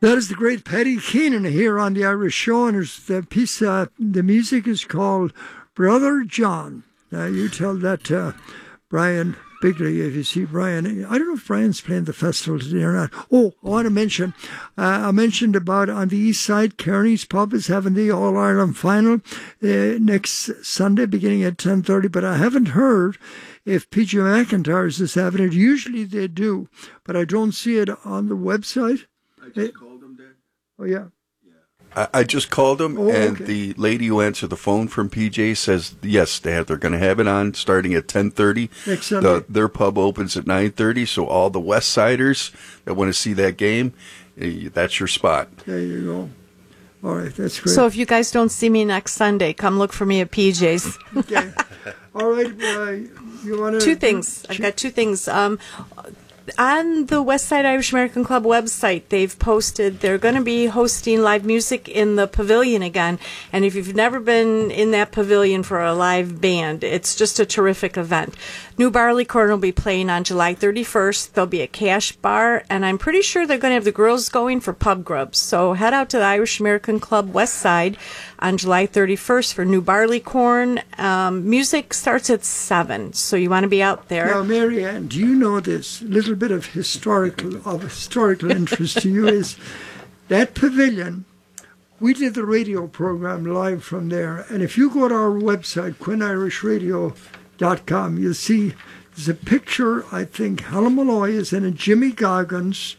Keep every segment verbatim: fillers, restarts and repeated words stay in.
That is the great Paddy Keenan here on the Irish Show, and the piece, uh, the music is called Brother John. Now you tell that uh, Brian Bigley, if you see Brian. I don't know if Brian's playing the festival today or not. Oh, I want to mention, uh, I mentioned about on the east side, Kearney's Pub is having the All-Ireland final uh, next Sunday beginning at ten thirty, but I haven't heard if P J McIntyre's is having it. Usually they do, but I don't see it on the website. I just it, called them, Dad. Oh, yeah. I, I just called them, oh, and okay. the lady who answered the phone from P J says, yes, they have, they're going to have it on starting at ten thirty. Next Sunday. The, their pub opens at nine thirty, so all the West Siders that want to see that game, that's your spot. There you go. All right, that's great. So if you guys don't see me next Sunday, come look for me at P J's. Okay. All right. Uh, you want to... Two things. I've got two things. Um, on the West Side Irish American Club website, they've posted they're going to be hosting live music in the pavilion again. And if you've never been in that pavilion for a live band, it's just a terrific event. New Barleycorn will be playing on July thirty-first. There'll be a cash bar, and I'm pretty sure they're going to have the girls going for pub grubs. So head out to the Irish American Club West Side on July thirty-first for New Barleycorn. Um, music starts at seven, so you want to be out there. Now, Mary Ann, do you know this? A little bit of historical of historical interest to you is that pavilion. We did the radio program live from there, and if you go to our website, quinn irish radio dot com, you'll see there's a picture. I think Helen Malloy is in it, Jimmy Goggins.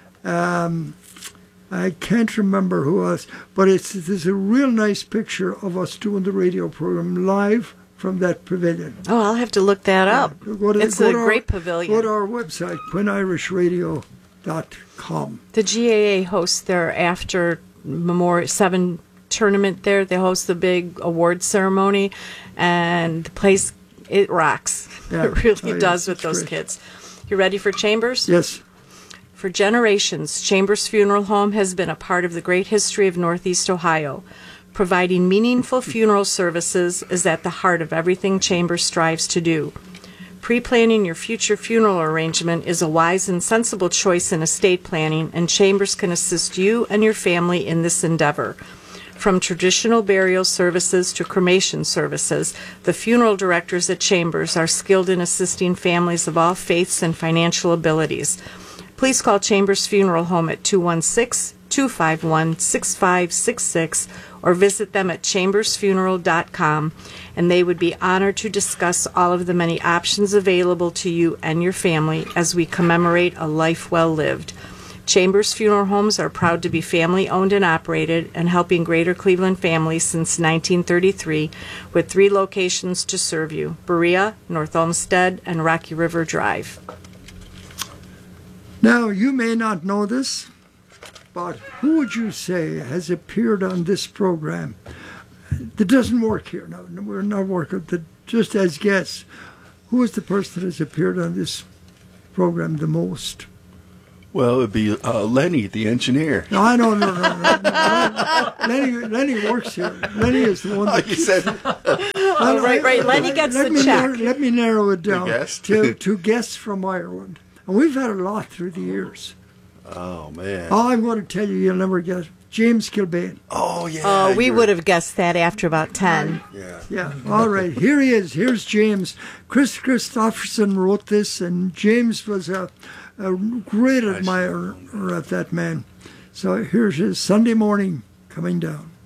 Um, I can't remember who else, but it's there's a real nice picture of us doing the radio program live from that pavilion. Oh, I'll have to look that up. Yeah, go to, it's go a to our, great pavilion. Go to our website, quinn irish radio dot com. The G A A hosts their after Memorial seven tournament there. They host the big award ceremony, and the place, it rocks. Yeah. It really Oh, yeah. does with It's those great. kids. You ready for Chambers? Yes. For generations, Chambers Funeral Home has been a part of the great history of Northeast Ohio. Providing meaningful funeral services is at the heart of everything Chambers strives to do. Pre-planning your future funeral arrangement is a wise and sensible choice in estate planning, and Chambers can assist you and your family in this endeavor. From traditional burial services to cremation services, the funeral directors at Chambers are skilled in assisting families of all faiths and financial abilities. Please call Chambers Funeral Home at two one six, two five one, six five six six or visit them at chambers funeral dot com, and they would be honored to discuss all of the many options available to you and your family as we commemorate a life well lived. Chambers Funeral Homes are proud to be family-owned and operated and helping Greater Cleveland families since nineteen thirty-three, with three locations to serve you: Berea, North Olmsted, and Rocky River Drive. Now, you may not know this, but who would you say has appeared on this program that doesn't work here? No, we're not working, that just as guests. Who is the person that has appeared on this program the most? Well, it would be uh, Lenny, the engineer. No, I don't know. No, no, no. Lenny, Lenny works here. Lenny is the one that... Oh, you said... Oh, right, right. Lenny gets let the me check. Narrow, let me narrow it down guest? to, to guests from Ireland. And we've had a lot through the years. Oh, man. Oh, I'm going to tell you, you'll never guess. James Kilbane. Oh, yeah. Oh, we you're- would have guessed that after about ten. Yeah. Yeah, all right. Here he is. Here's James. Chris Christopherson wrote this, and James was a, a great admirer of that man. So here's his Sunday morning coming down.